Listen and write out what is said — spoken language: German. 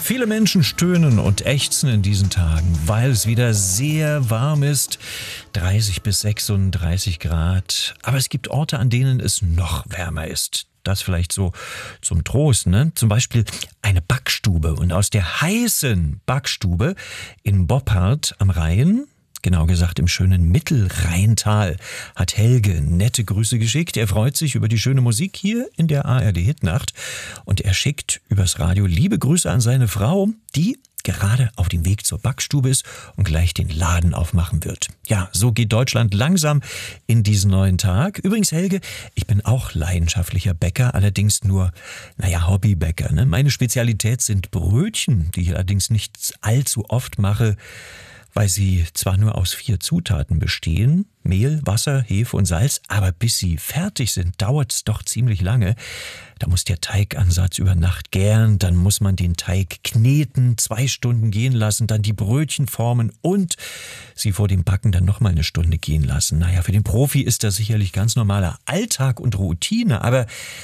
Viele Menschen stöhnen und ächzen in diesen Tagen, weil es wieder sehr warm ist. 30 bis 36 Grad. Aber es gibt Orte, an denen es noch wärmer ist. Das vielleicht so zum Trost, ne? Zum Beispiel eine Backstube. Und aus der heißen Backstube in Boppard am Rhein, genau gesagt im schönen Mittelrheintal, hat Helge nette Grüße geschickt. Er freut sich über die schöne Musik hier in der ARD-Hitnacht. Und er schickt übers Radio liebe Grüße an seine Frau, die gerade auf dem Weg zur Backstube ist und gleich den Laden aufmachen wird. Ja, so geht Deutschland langsam in diesen neuen Tag. Übrigens, Helge, ich bin auch leidenschaftlicher Bäcker, allerdings nur, Hobbybäcker. Ne? Meine Spezialität sind Brötchen, die ich allerdings nicht allzu oft mache, weil sie zwar nur aus 4 Zutaten bestehen, Mehl, Wasser, Hefe und Salz, aber bis sie fertig sind, dauert es doch ziemlich lange. Da muss der Teigansatz über Nacht gären, dann muss man den Teig kneten, 2 Stunden gehen lassen, dann die Brötchen formen und sie vor dem Backen dann nochmal 1 Stunde gehen lassen. Naja, für den Profi ist das sicherlich ganz normaler Alltag und Routine, aber